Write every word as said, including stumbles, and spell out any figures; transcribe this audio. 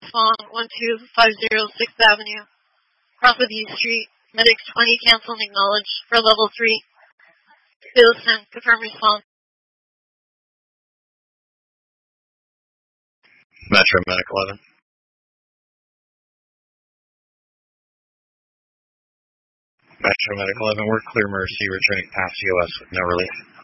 Swan, one two five zero sixth Avenue, cross with East Street. Medics twenty, cancel and acknowledge for level three. Citizen, confirm response. Metro Medic eleven. Metro Medic eleven, we're clear Mercy, returning past C O S with no relief.